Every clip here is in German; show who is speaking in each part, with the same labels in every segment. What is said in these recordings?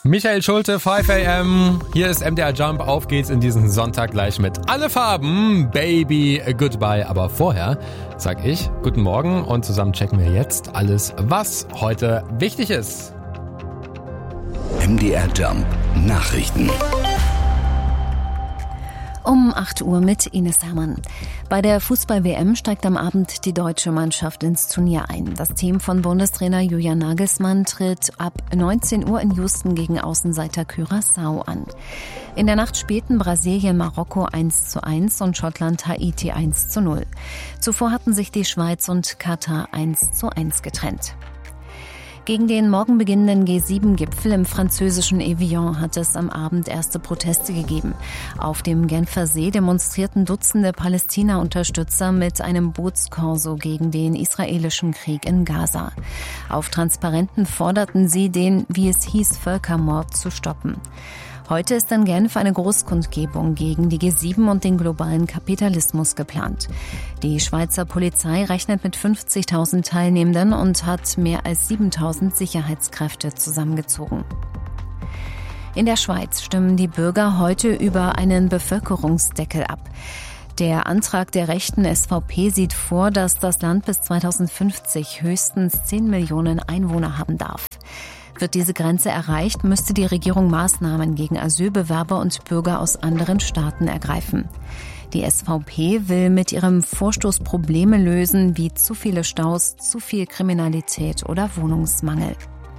Speaker 1: Michael Schulte, 5 AM. Hier ist MDR Jump. Auf geht's in diesen Sonntag gleich mit Alle Farben. Baby, goodbye. Aber vorher sag ich guten Morgen und zusammen checken wir jetzt alles, was heute wichtig ist.
Speaker 2: MDR Jump Nachrichten.
Speaker 3: Um 8 Uhr mit Ines Hermann. Bei der Fußball-WM steigt am Abend die deutsche Mannschaft ins Turnier ein. Das Team von Bundestrainer Julian Nagelsmann tritt ab 19 Uhr in Houston gegen Außenseiter Curaçao an. In der Nacht spielten Brasilien Marokko 1:1 und Schottland Haiti 1:0. Zuvor hatten sich die Schweiz und Katar 1:1 getrennt. Gegen den morgen beginnenden G7-Gipfel im französischen Evian hat es am Abend erste Proteste gegeben. Auf dem Genfer See demonstrierten Dutzende Palästina-Unterstützer mit einem Bootskorso gegen den israelischen Krieg in Gaza. Auf Transparenten forderten sie, den, wie es hieß, Völkermord zu stoppen. Heute ist in Genf eine Großkundgebung gegen die G7 und den globalen Kapitalismus geplant. Die Schweizer Polizei rechnet mit 50.000 Teilnehmenden und hat mehr als 7.000 Sicherheitskräfte zusammengezogen. In der Schweiz stimmen die Bürger heute über einen Bevölkerungsdeckel ab. Der Antrag der rechten SVP sieht vor, dass das Land bis 2050 höchstens 10 Millionen Einwohner haben darf. Wird diese Grenze erreicht, müsste die Regierung Maßnahmen gegen Asylbewerber und Bürger aus anderen Staaten ergreifen. Die SVP will mit ihrem Vorstoß Probleme lösen, wie zu viele Staus, zu viel Kriminalität oder Wohnungsmangel.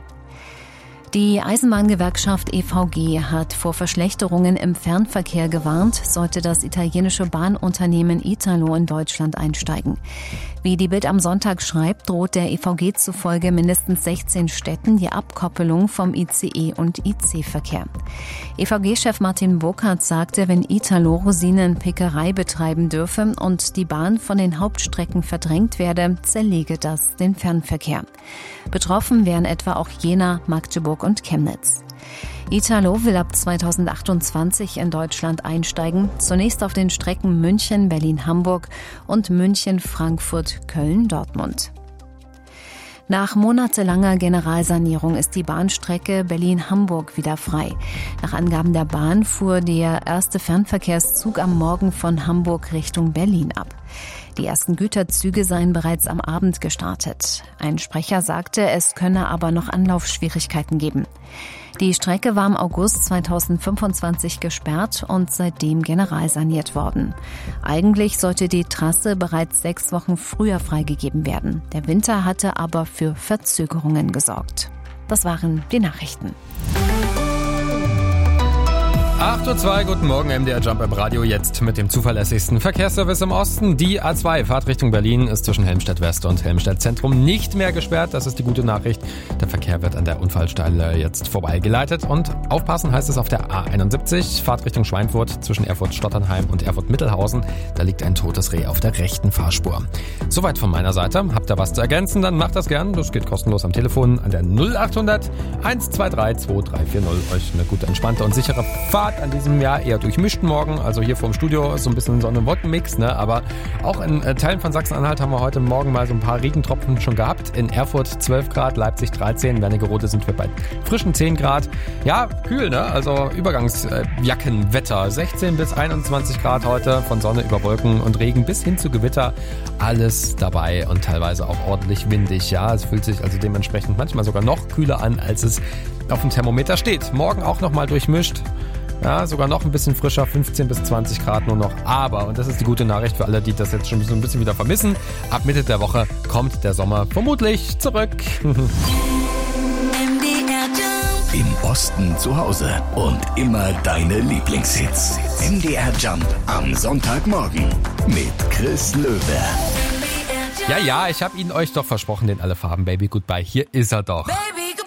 Speaker 3: Die Eisenbahngewerkschaft EVG hat vor Verschlechterungen im Fernverkehr gewarnt, sollte das italienische Bahnunternehmen Italo in Deutschland einsteigen. Wie die Bild am Sonntag schreibt, droht der EVG zufolge mindestens 16 Städten die Abkoppelung vom ICE- und IC-Verkehr. EVG-Chef Martin Burkhardt sagte, wenn Italo Rosinenpickerei betreiben dürfe und die Bahn von den Hauptstrecken verdrängt werde, zerlege das den Fernverkehr. Betroffen wären etwa auch Jena, Magdeburg und Chemnitz. Italo will ab 2028 in Deutschland einsteigen, zunächst auf den Strecken München, Berlin-Hamburg und München, Frankfurt, Köln, Dortmund. Nach monatelanger Generalsanierung ist die Bahnstrecke Berlin-Hamburg wieder frei. Nach Angaben der Bahn fuhr der erste Fernverkehrszug am Morgen von Hamburg Richtung Berlin ab. Die ersten Güterzüge seien bereits am Abend gestartet. Ein Sprecher sagte, es könne aber noch Anlaufschwierigkeiten geben. Die Strecke war im August 2025 gesperrt und seitdem generalsaniert worden. Eigentlich sollte die Trasse bereits 6 Wochen früher freigegeben werden. Der Winter hatte aber für Verzögerungen gesorgt. Das waren die Nachrichten.
Speaker 1: 8:02 Uhr, guten Morgen, MDR Jump im Radio, jetzt mit dem zuverlässigsten Verkehrsservice im Osten. Die A2, Fahrt Richtung Berlin, ist zwischen Helmstedt West und Helmstedt Zentrum nicht mehr gesperrt. Das ist die gute Nachricht. Der Verkehr wird an der Unfallstelle jetzt vorbeigeleitet. Und aufpassen heißt es auf der A71, Fahrt Richtung Schweinfurt zwischen Erfurt-Stotternheim und Erfurt-Mittelhausen. Da liegt ein totes Reh auf der rechten Fahrspur. Soweit von meiner Seite. Habt ihr was zu ergänzen, dann macht das gern. Das geht kostenlos am Telefon an der 0800 123 2340. Euch eine gute, entspannte und sichere Fahrt an diesem Jahr eher durchmischten Morgen. Also hier vorm Studio ist so ein bisschen Sonne-Wolken-Mix, ne? Aber auch in Teilen von Sachsen-Anhalt haben wir heute Morgen mal so ein paar Regentropfen schon gehabt. In Erfurt 12 Grad, Leipzig 13, Wernigerode sind wir bei frischen 10 Grad. Ja, kühl, ne? Also Übergangsjackenwetter. 16 bis 21 Grad heute, von Sonne über Wolken und Regen bis hin zu Gewitter. Alles dabei und teilweise auch ordentlich windig. Ja, es fühlt sich also dementsprechend manchmal sogar noch kühler an, als es auf dem Thermometer steht. Morgen auch nochmal durchmischt. Ja, sogar noch ein bisschen frischer, 15 bis 20 Grad nur noch. Aber, und das ist die gute Nachricht für alle, die das jetzt schon so ein bisschen wieder vermissen, ab Mitte der Woche kommt der Sommer vermutlich zurück.
Speaker 2: Im Osten zu Hause und immer deine Lieblingshits. MDR Jump am Sonntagmorgen mit Chris Löwe.
Speaker 1: Ja, ich habe Ihnen euch doch versprochen, den Alle Farben Baby Goodbye. Hier ist er doch.